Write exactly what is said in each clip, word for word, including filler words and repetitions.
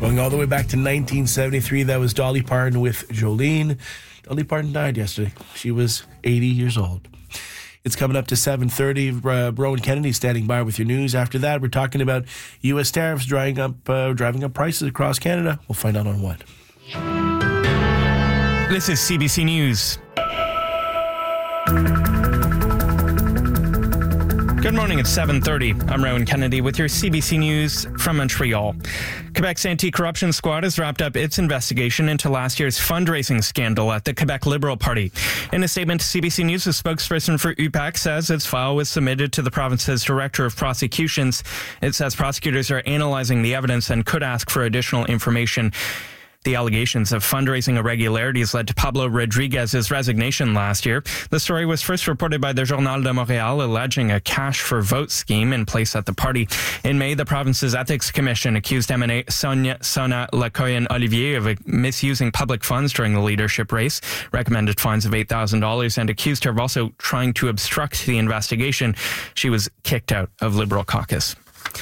Going all the way back to nineteen seventy-three, that was Dolly Parton with Jolene. Dolly Parton died yesterday. She was eighty years old. It's coming up to seven thirty. Uh, Rowan Kennedy standing by with your news. After that, we're talking about U S tariffs driving up, uh, driving up prices across Canada. We'll find out on what. This is C B C News. Good morning, it's seven thirty. I'm Rowan Kennedy with your C B C News from Montreal. Quebec's anti-corruption squad has wrapped up its investigation into last year's fundraising scandal at the Quebec Liberal Party. In a statement to C B C News, a spokesperson for U PAC says its file was submitted to the province's Director of Prosecutions. It says prosecutors are analyzing the evidence and could ask for additional information. The allegations of fundraising irregularities led to Pablo Rodriguez's resignation last year. The story was first reported by the Journal de Montréal, alleging a cash for vote scheme in place at the party. In May, the province's Ethics Commission accused M N A Sonia Sona Lacoyan-Olivier of misusing public funds during the leadership race, recommended fines of eight thousand dollars, and accused her of also trying to obstruct the investigation. She was kicked out of Liberal caucus.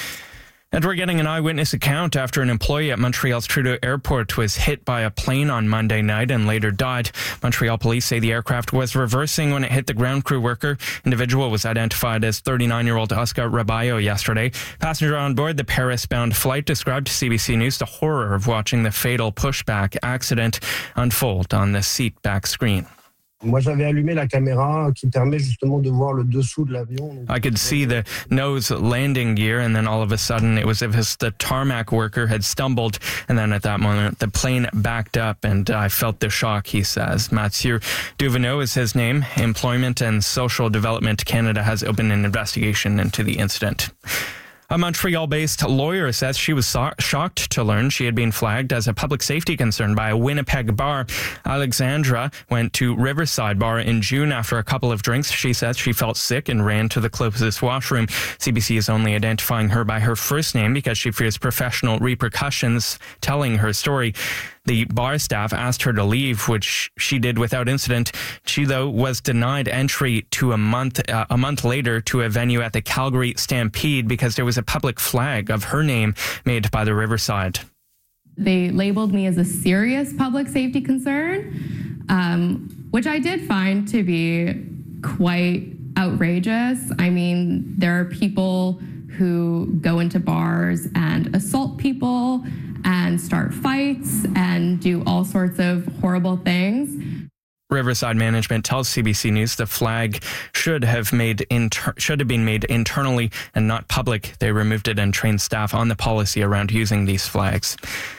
And we're getting an eyewitness account after an employee at Montreal's Trudeau Airport was hit by a plane on Monday night and later died. Montreal police say the aircraft was reversing when it hit the ground crew worker. Individual was identified as thirty-nine-year-old Oscar Rabayo yesterday. Passenger on board the Paris-bound flight described to C B C News the horror of watching the fatal pushback accident unfold on the seat back screen. Moi, j'avais allumé la caméra qui permet justement de voir le dessous de l'avion. I could see the nose landing gear, and then all of a sudden it was as if the tarmac worker had stumbled, and then at that moment the plane backed up, and I felt the shock, he says. Mathieu Duveneau is his name. Employment and Social Development Canada has opened an investigation into the incident. A Montreal-based lawyer says she was so- shocked to learn she had been flagged as a public safety concern by a Winnipeg bar. Alexandra went to Riverside Bar in June after a couple of drinks. She says she felt sick and ran to the closest washroom. C B C is only identifying her by her first name because she fears professional repercussions telling her story. The bar staff asked her to leave, which she did without incident. She, though, was denied entry to a month uh, a month later to a venue at the Calgary Stampede because there was a public flag of her name made by the Riverside. They labeled me as a serious public safety concern, um, which I did find to be quite outrageous. I mean, there are people who go into bars and assault people and start fights and do all sorts of horrible things. Riverside management tells C B C News the flag should have made inter- should have been made internally and not public. They removed it and trained staff on the policy around using these flags.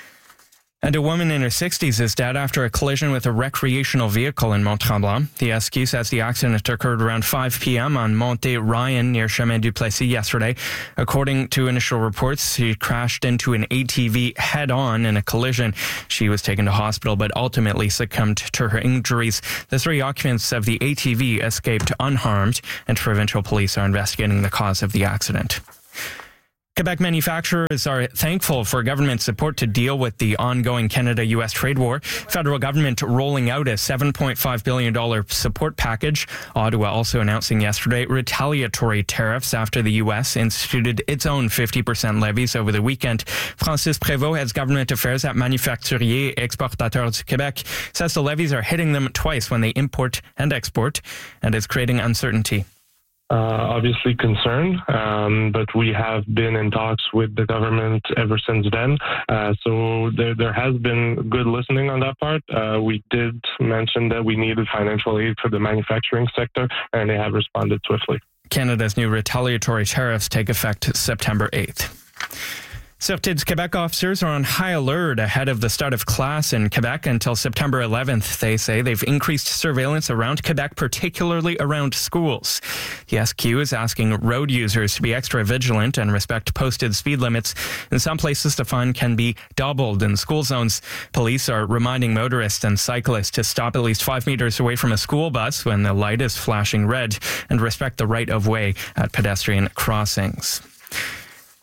And a woman in her sixties is dead after a collision with a recreational vehicle in Mont-Tremblant. The S Q says the accident occurred around five p.m. on Montée Ryan near Chemin du Plessis yesterday. According to initial reports, she crashed into an A T V head-on in a collision. She was taken to hospital but ultimately succumbed to her injuries. The three occupants of the A T V escaped unharmed, and provincial police are investigating the cause of the accident. Quebec manufacturers are thankful for government support to deal with the ongoing Canada-U S trade war. Federal government rolling out a seven point five billion dollars support package. Ottawa also announcing yesterday retaliatory tariffs after the U S instituted its own fifty percent levies over the weekend. Francis Prévost heads government affairs at Manufacturiers Exportateurs du Québec, says the levies are hitting them twice when they import and export and is creating uncertainty. Uh, obviously concerned, um, but we have been in talks with the government ever since then. Uh, so there, there has been good listening on that part. Uh, we did mention that we needed financial aid for the manufacturing sector, and they have responded swiftly. Canada's new retaliatory tariffs take effect September eighth. Sûreté du Québec officers are on high alert ahead of the start of class in Quebec until September eleventh. They say they've increased surveillance around Quebec, particularly around schools. The S Q is asking road users to be extra vigilant and respect posted speed limits. In some places, the fine can be doubled in school zones. Police are reminding motorists and cyclists to stop at least five meters away from a school bus when the light is flashing red and respect the right of way at pedestrian crossings.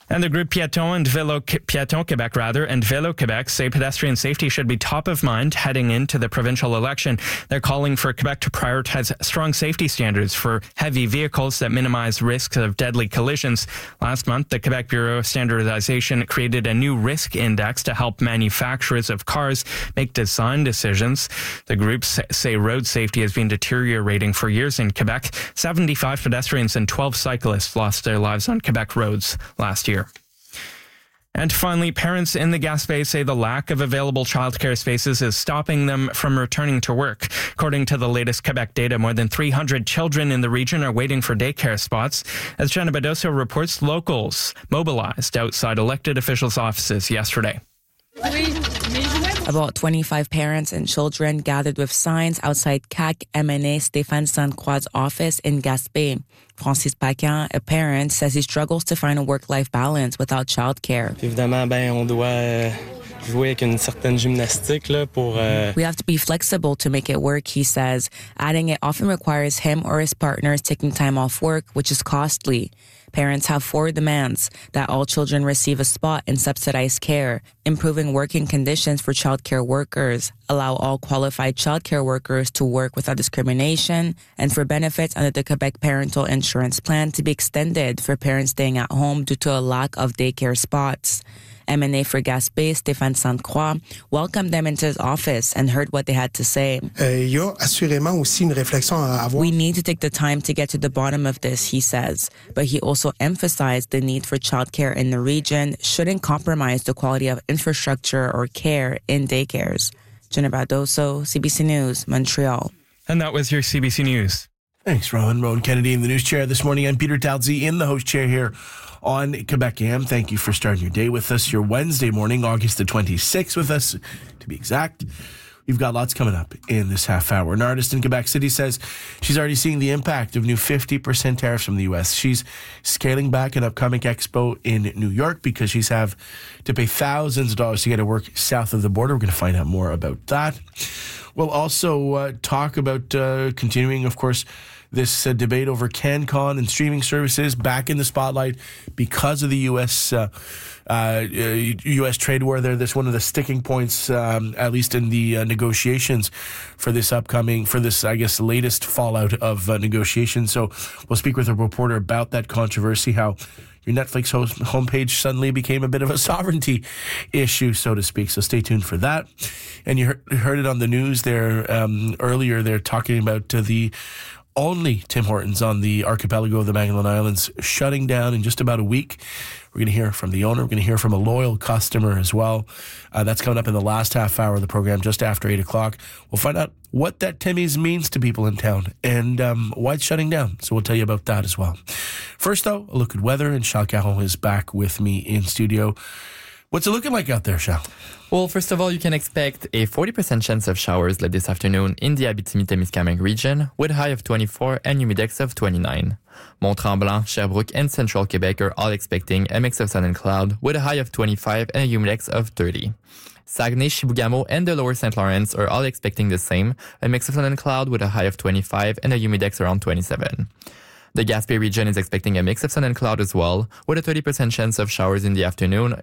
And the group Piéton and Vélo Piéton Québec rather and Vélo Québec say pedestrian safety should be top of mind heading into the provincial election. They're calling for Quebec to prioritize strong safety standards for heavy vehicles that minimize risks of deadly collisions. Last month, the Quebec Bureau of Standardization created a new risk index to help manufacturers of cars make design decisions. The groups say road safety has been deteriorating for years in Quebec. seventy-five pedestrians and twelve cyclists lost their lives on Quebec roads last year. And finally, parents in the Gaspé say the lack of available childcare spaces is stopping them from returning to work. According to the latest Quebec data, more than three hundred children in the region are waiting for daycare spots. As Jenna Badoso reports, locals mobilized outside elected officials' offices yesterday. About twenty-five parents and children gathered with signs outside C A C M N A Stéphane Sainte-Croix's office in Gaspé. Francis Paquin, a parent, says he struggles to find a work-life balance without childcare. Évidemment, ben, on doit jouer avec une certaine gymnastique là, pour. Euh... We have to be flexible to make it work, he says, adding it often requires him or his partners taking time off work, which is costly. Parents have four demands: that all children receive a spot in subsidized care, improving working conditions for childcare workers, allow all qualified childcare workers to work without discrimination, and for benefits under the Quebec Parental Insurance Plan to be extended for parents staying at home due to a lack of daycare spots. M N A for Gaspé, Stéphane Sainte-Croix, welcomed them into his office and heard what they had to say. Euh, il y a assurément aussi une réflexion à avoir. We need to take the time to get to the bottom of this, he says. But he also emphasized the need for childcare in the region shouldn't compromise the quality of infrastructure or care in daycares. Jenna Badoso, C B C News, Montreal. And that was your C B C News. Thanks, Rowan. Rowan Kennedy in the news chair this morning. I'm Peter Talzi in the host chair here on Quebec A M. Thank you for starting your day with us, your Wednesday morning, August the twenty-sixth with us, to be exact. We've got lots coming up in this half hour. An artist in Quebec City says she's already seeing the impact of new fifty percent tariffs from the U S. She's scaling back an upcoming expo in New York because she's have to pay thousands of dollars to get to work south of the border. We're going to find out more about that. We'll also uh, talk about uh, continuing, of course, this uh, debate over CanCon and streaming services back in the spotlight because of the U S uh, uh, U S trade war there. That's one of the sticking points, um, at least in the uh, negotiations for this upcoming, for this, I guess, latest fallout of uh, negotiations. So we'll speak with a reporter about that controversy, how your Netflix host homepage suddenly became a bit of a sovereignty issue, so to speak. So stay tuned for that. And you heard, heard it on the news there um, earlier. They're talking about uh, the only Tim Hortons on the archipelago of the Magdalen Islands shutting down in just about a week. We're going to hear from the owner. We're going to hear from a loyal customer as well. Uh, that's coming up in the last half hour of the program, just after eight o'clock. We'll find out what that Timmy's means to people in town and um, why it's shutting down. So we'll tell you about that as well. First, though, a look at weather, and Charles Caron is back with me in studio. What's it looking like out there, Charles? Well, first of all, you can expect a forty percent chance of showers late this afternoon in the Abitibi-Témiscamingue region, with a high of twenty-four and humidex of twenty-nine. Mont-Tremblant, Sherbrooke, and Central Quebec are all expecting a mix of sun and cloud, with a high of twenty-five and a humidex of thirty. Saguenay, Chibougamau, and the lower Saint Lawrence are all expecting the same, a mix of sun and cloud with a high of twenty-five and a humidex around twenty-seven. The Gaspé region is expecting a mix of sun and cloud as well, with a thirty percent chance of showers in the afternoon